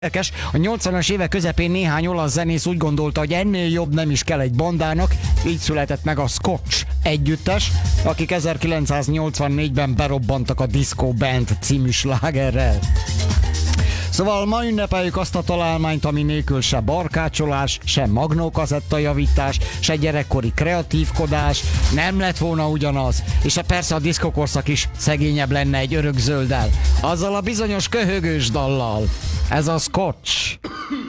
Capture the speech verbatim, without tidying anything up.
Érdekes, a nyolcvanas évek közepén néhány olasz zenész úgy gondolta, hogy ennél jobb nem is kell egy bandának, így született meg a Scotch együttes, akik ezerkilencszáznyolcvannégyben berobbantak a Disco Band című slágerrel. Szóval ma ünnepeljük azt a találmányt, ami nélkül se barkácsolás, se magnókazetta javítás, se gyerekkori kreatívkodás nem lett volna ugyanaz, és persze a diszkokorszak is szegényebb lenne egy örök zölddel, azzal a bizonyos köhögős dallal. Ez a Scotch.